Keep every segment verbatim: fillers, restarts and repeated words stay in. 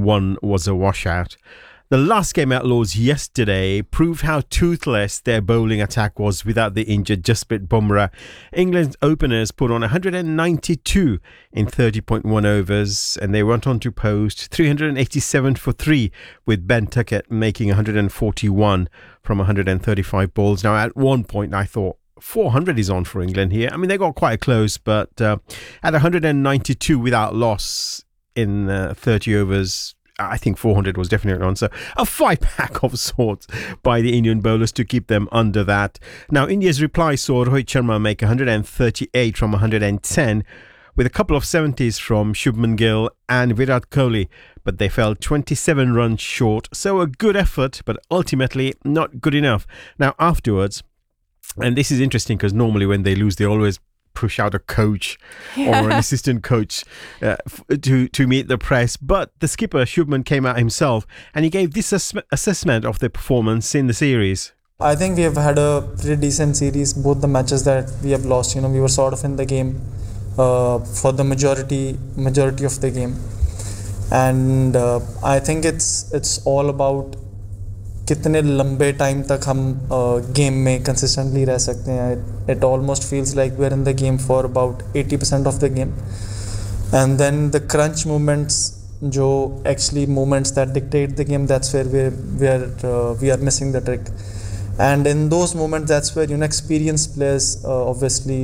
one was a washout. The last game at Lord's yesterday proved how toothless their bowling attack was without the injured Jasprit Bumrah. England's openers put on one hundred ninety-two in thirty point one overs, and they went on to post three hundred eighty-seven for three, with Ben Tuckett making one hundred forty-one from one hundred thirty-five balls. Now, at one point, I thought four hundred is on for England here. I mean, they got quite close, but uh, at one hundred ninety-two without loss in uh, thirty overs, I think four hundred was definitely on. So a fight back of sorts by the Indian bowlers to keep them under that. Now, India's reply saw Rohit Sharma make one hundred thirty-eight from one hundred ten, with a couple of seventies from Shubman Gill and Virat Kohli, but they fell twenty-seven runs short. So a good effort, but ultimately not good enough. Now, afterwards, and this is interesting because normally when they lose, they always push out a coach yeah. or an assistant coach uh, f- to to meet the press. But the skipper, Shubman, came out himself and he gave this ass- assessment of the performance in the series. I think we have had a pretty decent series. Both the matches that we have lost, you know, we were sort of in the game uh, for the majority majority of the game, and uh, I think it's it's all about कितने लंबे time तक हम game में consistently रह सकते हैं. It almost feels like we are in the game for about eighty percent of the game, and then the crunch moments, जो actually moments that dictate the game, that's where we we are we are missing the trick. And in those moments that's where you know experience players obviously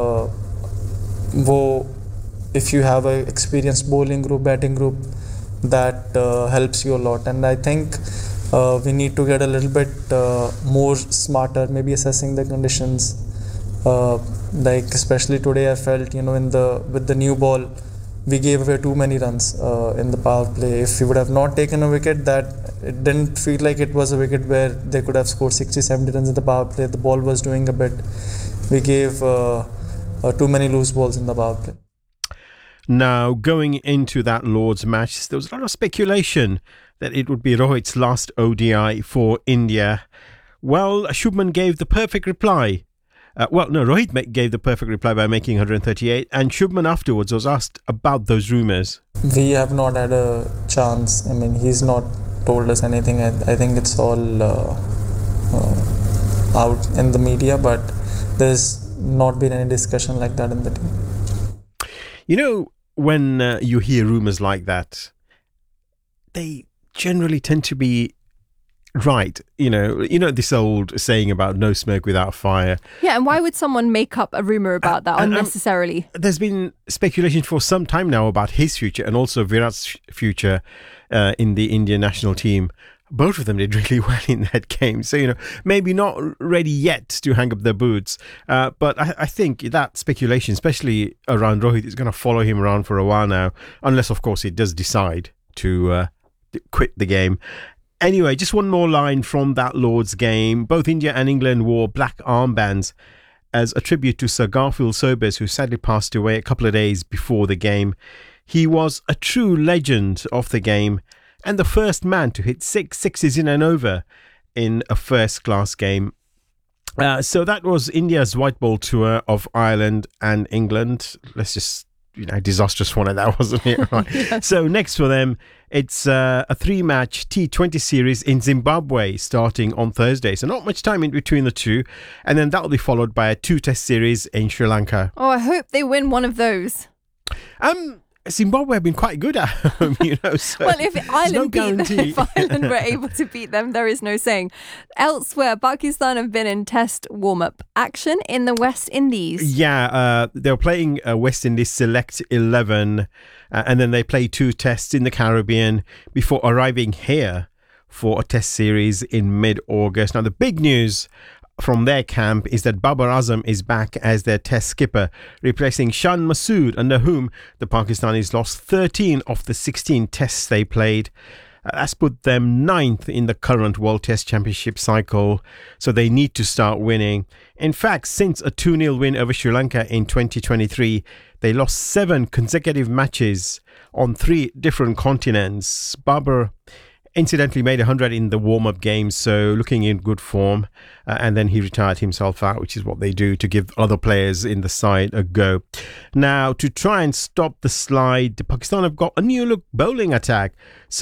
वो if you have a experienced bowling group, batting group, that uh, helps you a lot. And I think uh, we need to get a little bit uh, more smarter, maybe assessing the conditions. Uh, like especially today, I felt, you know, in the with the new ball, we gave away too many runs uh, in the power play. If we would have not taken a wicket, that it didn't feel like it was a wicket where they could have scored sixty, seventy runs in the power play. The ball was doing a bit. We gave uh, uh, too many loose balls in the power play. Now, going into that Lord's match, there was a lot of speculation that it would be Rohit's last O D I for India. Well, Shubman gave the perfect reply. Uh, well, no, Rohit ma- gave the perfect reply by making one hundred thirty-eight, and Shubman afterwards was asked about those rumours. We have not had a chance. I mean, he's not told us anything. I, I think it's all uh, uh, out in the media, but there's not been any discussion like that in the team. You know, when uh, you hear rumours like that, they generally tend to be right. You know, you know this old saying about no smoke without fire. Yeah, and why would someone make up a rumour about that and, unnecessarily? Um, there's been speculation for some time now about his future and also Virat's future uh, in the Indian national team. Both of them did really well in that game. So, you know, maybe not ready yet to hang up their boots. Uh, but I, I think that speculation, especially around Rohit, is going to follow him around for a while now. Unless, of course, he does decide to uh, quit the game. Anyway, just one more line from that Lord's game. Both India and England wore black armbands as a tribute to Sir Garfield Sobers, who sadly passed away a couple of days before the game. He was a true legend of the game, and the first man to hit six sixes in an over in a first-class game. Uh, so that was India's white ball tour of Ireland and England. Let's just, you know, disastrous one of that, wasn't it? Right. Yeah. So next for them, it's uh, a three-match T twenty series in Zimbabwe starting on Thursday. So not much time in between the two. And then that'll be followed by a two-test series in Sri Lanka. Oh, I hope they win one of those. Um... Zimbabwe have been quite good at home, you know. So well, if Ireland no beat them, if Ireland were able to beat them, there is no saying. Elsewhere, Pakistan have been in Test warm-up action in the West Indies. Yeah, uh, they were playing uh, West Indies Select eleven, uh, and then they played two tests in the Caribbean before arriving here for a test series in mid-August. Now, the big news from their camp is that Babar Azam is back as their test skipper, replacing Shan Masood, under whom the Pakistanis lost thirteen of the sixteen tests they played. Uh, that's put them ninth in the current World Test Championship cycle, so they need to start winning. In fact, since a two nil win over Sri Lanka in twenty twenty-three, they lost seven consecutive matches on three different continents. Babar incidentally made one hundred in the warm-up games, so looking in good form, uh, and then he retired himself out, which is what they do to give other players in the side a go. Now, to try and stop the slide, Pakistan have got a new look bowling attack. So